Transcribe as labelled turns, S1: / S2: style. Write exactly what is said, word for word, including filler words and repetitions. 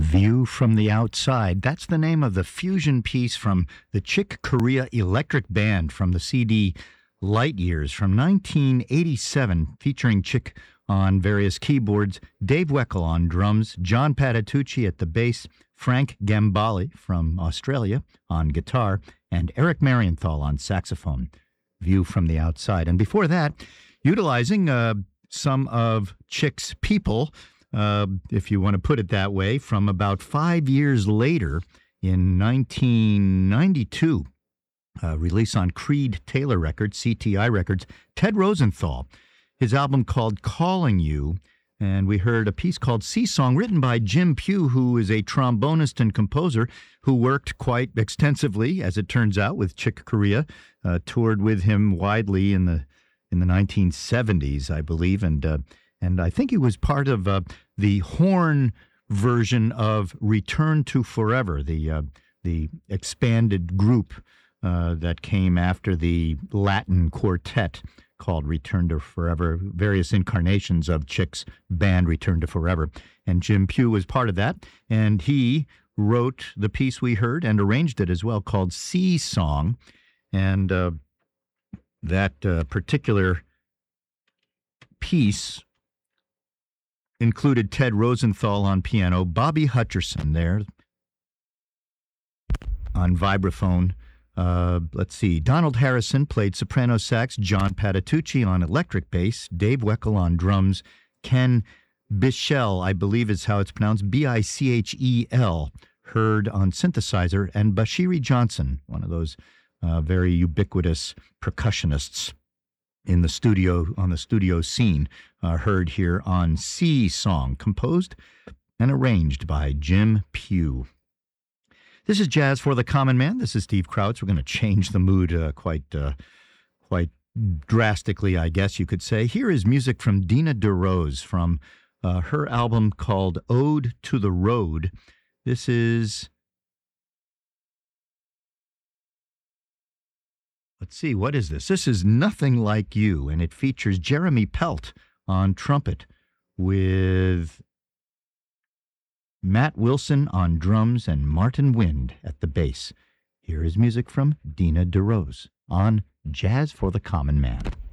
S1: View from the Outside. That's the name of the fusion piece from the Chick Corea Electric Band from the C D Light Years from nineteen eighty-seven, featuring Chick on various keyboards, Dave Weckl on drums, John Patitucci at the bass, Frank Gambale from Australia on guitar, and Eric Marienthal on saxophone. View from the Outside. And before that, utilizing uh, some of Chick's people, Uh, if you want to put it that way, from about five years later in nineteen ninety-two, uh, release on Creed Taylor Records, C T I Records, Ted Rosenthal, his album called Calling You, and we heard a piece called Sea Song written by Jim Pugh, who is a trombonist and composer who worked quite extensively, as it turns out, with Chick Corea, uh, toured with him widely in the in the nineteen seventies, I believe, and uh, And I think he was part of uh, the horn version of Return to Forever, the uh, the expanded group uh, that came after the Latin quartet called Return to Forever, various incarnations of Chick's band Return to Forever. And Jim Pugh was part of that, and he wrote the piece we heard and arranged it as well, called Sea Song. And uh, that uh, particular piece included Ted Rosenthal on piano, Bobby Hutcherson there on vibraphone. Uh, let's see, Donald Harrison played soprano sax, John Patitucci on electric bass, Dave Weckl on drums, Ken Bichel, I believe is how it's pronounced, B I C H E L, heard on synthesizer, and Bashiri Johnson, one of those uh, very ubiquitous percussionists in the studio, on the studio scene, uh, heard here on Sea Song, composed and arranged by Jim Pugh. This is Jazz for the Common Man. This is Steve Krautz. We're going to change the mood uh, quite uh, quite drastically, I guess you could say. Here is music from Dina DeRose from uh, her album called Ode to the Road. This is... Let's see, what is this? This is Nothing Like You, and it features Jeremy Pelt on trumpet with Matt Wilson on drums and Martin Wind at the bass. Here is music from Dina DeRose on Jazz for the Common Man.